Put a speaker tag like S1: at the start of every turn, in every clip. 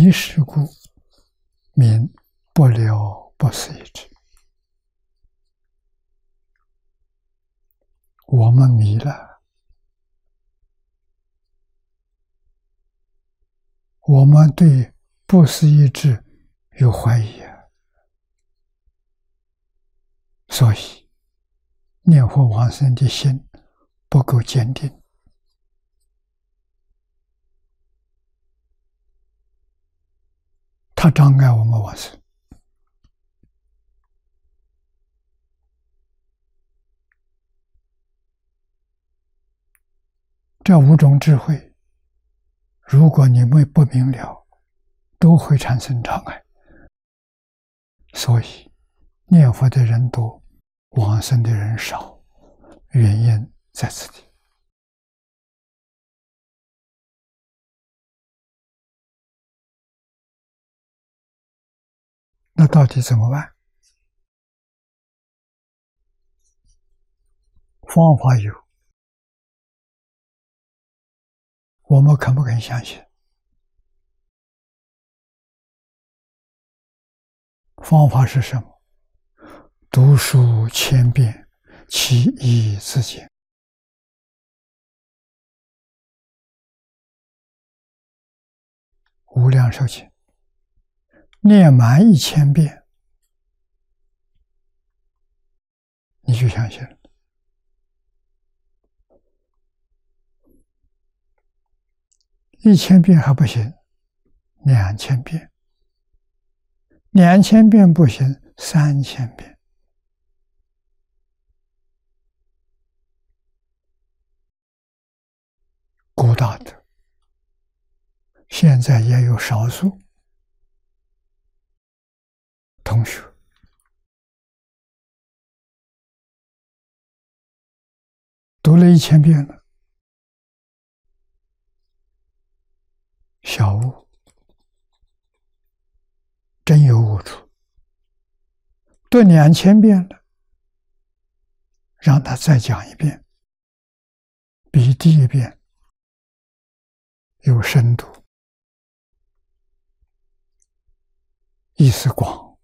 S1: 迷事故，名不了不思议智。我们迷了，我们对不思议智有怀疑，所以念佛往生的心不够坚定，它障碍我们往生。这五种智慧，如果你们不明了，都会产生障碍。所以念佛的人多，往生的人少，原因在此地。那到底怎么办？方法有，我们肯不肯相信？方法是什么？读书千遍，其义自见。无量寿经念满1000遍，你就相信了。1000遍还不行，2000遍，2000遍不行，3000遍。古大德现在也有少数同学读了1000遍了，小悟，真有悟处。读2000遍了，让他再讲一遍，比第一遍有深度，意思广。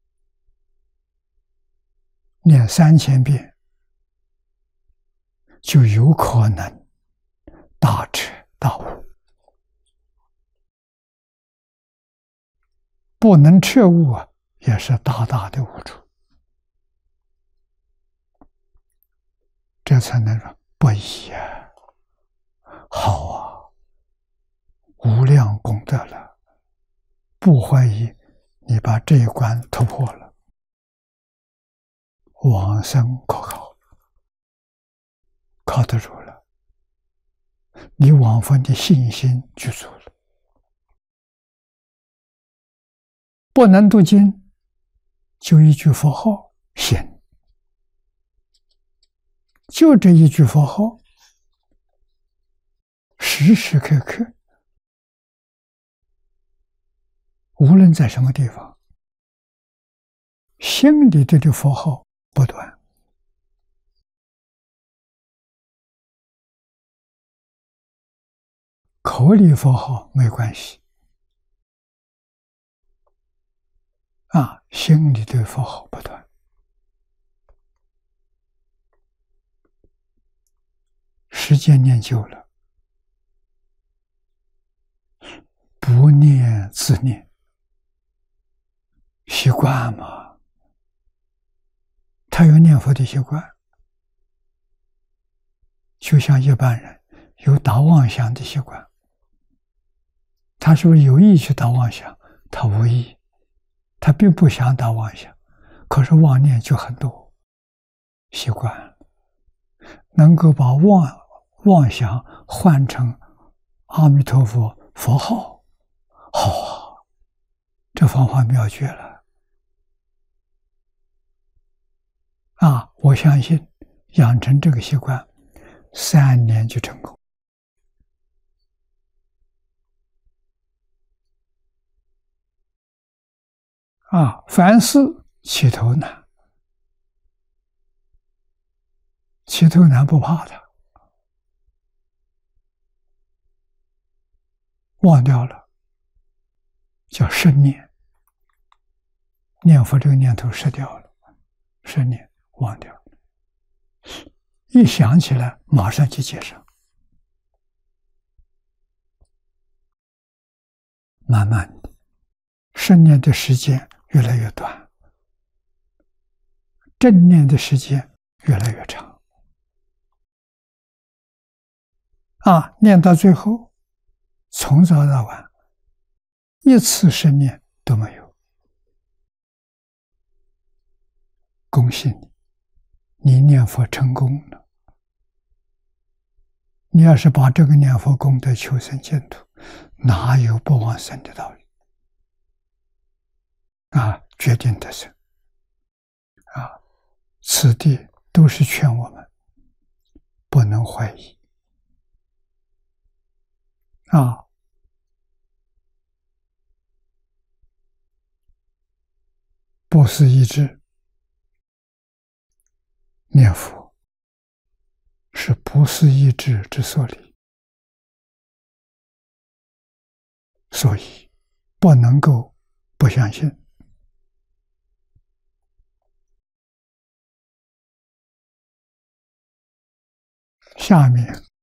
S1: 念3000遍，就有可能大彻大悟。不能彻悟啊，也是大大的悟处。这才能说不疑啊，好啊，无量功德了，不怀疑你把这一关突破了，往生可靠，靠得住了，你往生的信心具足了。不能读经，就一句佛号行，就这一句佛号，时时刻刻，无论在什么地方，心里对这佛号不断。口里佛号没关系，心里对佛号不断。时间念久了，不念自念，习惯嘛，他有念佛的习惯，就像一般人有打妄想的习惯。他是不是有意去打妄想？他无意，他并不想打妄想，可是妄念就很多，习惯了，能够把妄想换成阿弥陀佛佛号，好啊，这方法妙绝了我相信养成这个习惯3年就成功。凡事起头难，起头难不怕的，忘掉了， 叫生念，念佛这个念头失掉了，生念忘掉了，一想起来马上就接上，慢慢的，生念的时间越来越短，正念的时间越来越长。念到最后，从早到晚，一次生念都没有。恭喜你，你念佛成功了。你要是把这个念佛功德求生净土，哪有不往生的道理？决定得生。此地都是劝我们不能怀疑。不思一志念佛是不思一志之所立，所以不能够不相信。下面